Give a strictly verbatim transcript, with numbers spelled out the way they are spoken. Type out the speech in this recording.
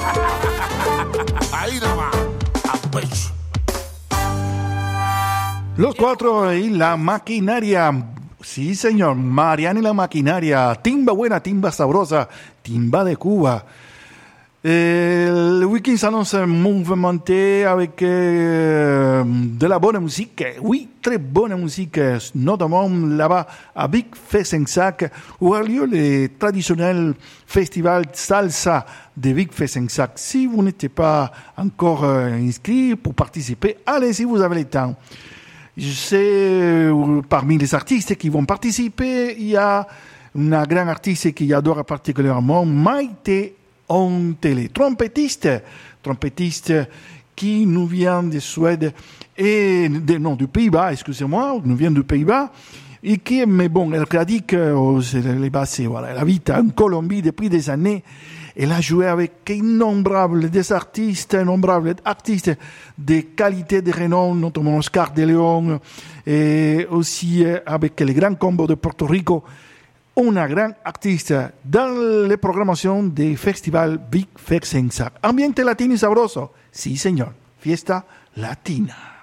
Ahí nomás, a pecho. Los cuatro y la maquinaria. Sí, señor. Mariana y la maquinaria. Timba buena, timba sabrosa. Timba de Cuba. Euh, le week-end s'annonce mouvementé avec euh, de la bonne musique. Oui, très bonne musique, notamment là-bas à Big Fezensac, où a lieu le traditionnel festival salsa de Big Fezensac. Si vous n'êtes pas encore euh, inscrit pour participer, allez-y, vous avez le temps. Je sais, euh, parmi les artistes qui vont participer, il y a une grande artiste qui adore particulièrement Maite Ontele, trompettiste, trompettiste qui nous vient de Suède et de, non, du Pays-Bas, excusez-moi, nous vient du Pays-Bas, et qui, mais bon, elle pratique oh, les basses, voilà, elle habite en Colombie depuis des années. Elle a joué avec innombrables des artistes, innombrables artistes de qualité, de renom, notamment Oscar de León, et aussi avec les grands combos de Porto Rico. Una gran artista dans la programación del festival Big Fezensac. Ambiente latino y sabroso. Sí, señor. Fiesta latina.